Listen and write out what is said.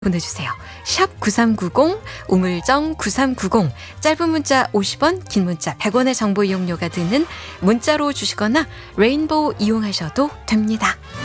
보내주세요. 샵 9390 우물정 9390 짧은 문자 50원 긴 문자 100원의 정보 이용료가 드는 문자로 주시거나 레인보우 이용하셔도 됩니다.